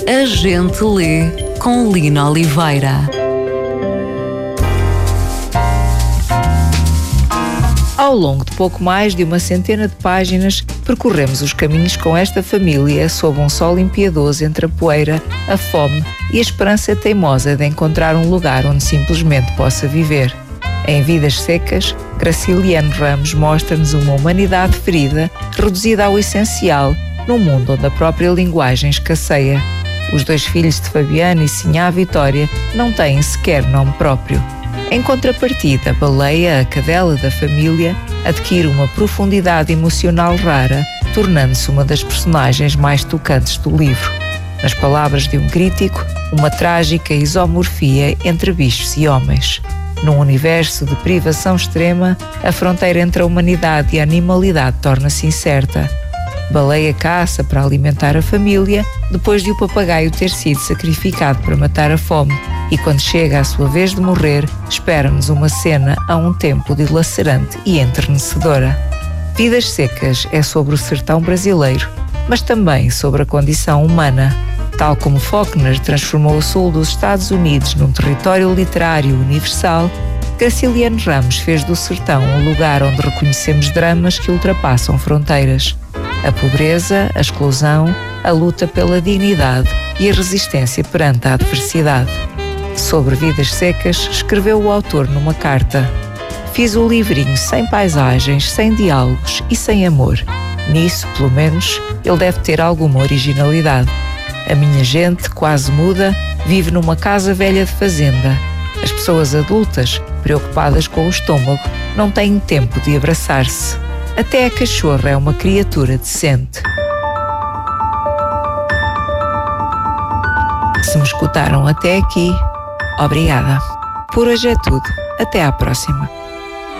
A Gente Lê, com Lina Oliveira. Ao longo de pouco mais de uma centena de páginas, percorremos os caminhos com esta família sob um sol impiedoso entre a poeira, a fome e a esperança teimosa de encontrar um lugar onde simplesmente possa viver. Em Vidas Secas, Graciliano Ramos mostra-nos uma humanidade ferida, reduzida ao essencial, num mundo onde a própria linguagem escasseia. Os dois filhos de Fabiana e Sinhá Vitória não têm sequer nome próprio. Em contrapartida, Baleia, a cadela da família, adquire uma profundidade emocional rara, tornando-se uma das personagens mais tocantes do livro. Nas palavras de um crítico, uma trágica isomorfia entre bichos e homens. Num universo de privação extrema, a fronteira entre a humanidade e a animalidade torna-se incerta. Baleia caça para alimentar a família, depois de o papagaio ter sido sacrificado para matar a fome, e quando chega a sua vez de morrer, espera-nos uma cena a um tempo dilacerante e enternecedora. Vidas Secas é sobre o sertão brasileiro, mas também sobre a condição humana. Tal como Faulkner transformou o sul dos Estados Unidos num território literário universal, Graciliano Ramos fez do sertão um lugar onde reconhecemos dramas que ultrapassam fronteiras. A pobreza, a exclusão, a luta pela dignidade e a resistência perante a adversidade. Sobre Vidas Secas, escreveu o autor numa carta: "Fiz o livrinho sem paisagens, sem diálogos e sem amor. Nisso, pelo menos, ele deve ter alguma originalidade. A minha gente, quase muda, vive numa casa velha de fazenda. As pessoas adultas, preocupadas com o estômago, não têm tempo de abraçar-se. Até a cachorra é uma criatura decente." Se me escutaram até aqui, obrigada. Por hoje é tudo. Até à próxima.